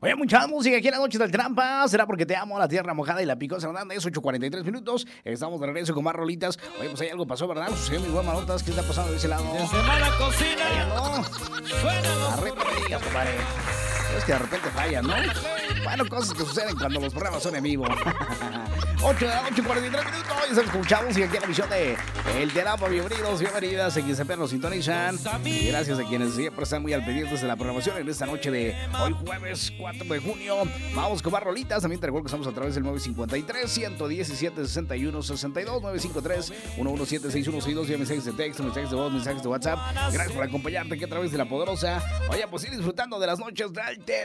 Oye, mucha música aquí en la noche del Trampa. Será porque te amo, la tierra mojada y la picosa Hernández. 8:43 minutos. Estamos de regreso con más rolitas. Oye, pues ahí algo pasó, ¿verdad? Sucedió mi buena manotas. ¿Qué está pasando de ese lado? Desde Mala Cocina. No. Arriba me digas, compadre. Es que de repente fallan, ¿no? Bueno, cosas que suceden cuando los programas son en vivo. 8:43 minutos. Hoy escuchamos y aquí en la emisión de El Trampa. Bienvenidos, bienvenidas. Aquí siempre nos sintonizan. Y gracias a quienes siempre están muy al pendiente de la programación en esta noche de hoy jueves 4 de junio. Vamos con más rolitas. También te recuerdo que estamos a través del 953-117-6162, 953-117-6162, mensajes de texto, mensajes de voz, mensajes de WhatsApp. Gracias por acompañarte aquí a través de La Poderosa. Oye, pues ir disfrutando de las noches del